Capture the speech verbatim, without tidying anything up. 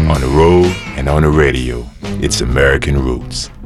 On the road and on the radio, it's American Roots.